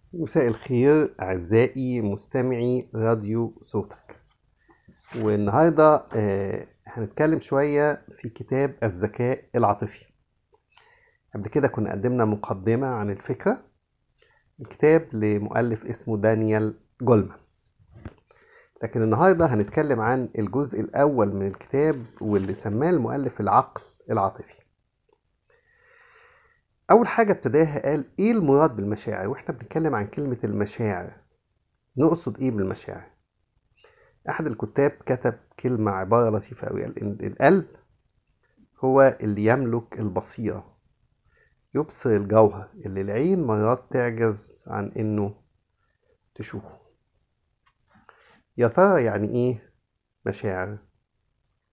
مساء الخير أعزائي مستمعي راديو صوتك. والنهاردة هنتكلم شوية في كتاب الذكاء العاطفي. قبل كده كنا قدمنا مقدمة عن الفكرة. الكتاب لمؤلف اسمه دانيال جولمان، لكن النهاردة هنتكلم عن الجزء الأول من الكتاب واللي سماه المؤلف العقل العاطفي. أول حاجة ابتداها قال إيه المراد بالمشاعر، وإحنا بنتكلم عن كلمة المشاعر نقصد إيه بالمشاعر. أحد الكتاب كتب عبارة لطيفة أوي، قال إن القلب هو اللي يملك البصيرة، يبصر الجوهر اللي العين مرات تعجز عن إنه تشوفه. يا ترى يعني إيه مشاعر؟